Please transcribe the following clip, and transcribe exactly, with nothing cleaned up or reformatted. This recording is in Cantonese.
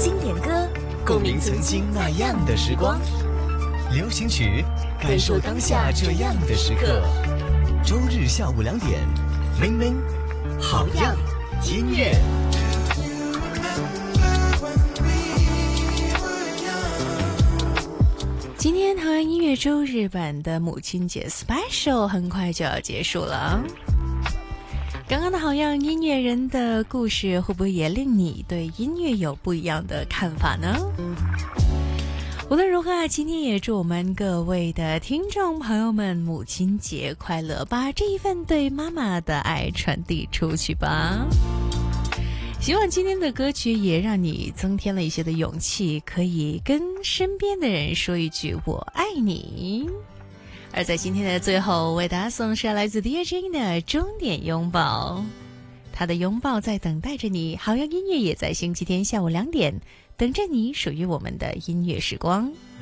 经典歌，共鸣曾经那样的时光。流行曲，感受当下这样的时刻。周日下午两点，明明好样音乐。 今天台湾音乐周日版的母亲节 special 很快就要结束了。刚刚的好样音乐人的故事，会不会也令你对音乐有不一样的看法呢？无论如何啊，今天也祝我们各位的听众朋友们母亲节快乐，把这一份对妈妈的爱传递出去吧。希望今天的歌曲也让你增添了一些的勇气，可以跟身边的人说一句我爱你。而在今天的最后，为大家送上来自 D J 的终点拥抱，他的拥抱在等待着你。好样音乐也在星期天下午两点等着你，属于我们的音乐时光。